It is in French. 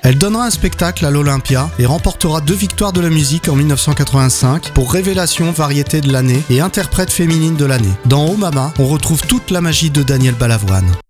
Elle donnera un spectacle à l'Olympia et remportera 2 victoires de la musique en 1985 pour Révélation variété de l'année et interprète féminine de l'année. Dans Oh Mama, on retrouve toute la magie de Danielle Balavoine.